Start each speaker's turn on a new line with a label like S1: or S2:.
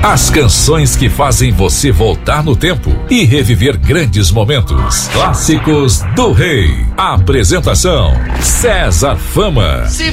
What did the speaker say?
S1: As canções que fazem você voltar no tempo e reviver grandes momentos. Clássicos do Rei. Apresentação: César Fama.
S2: Se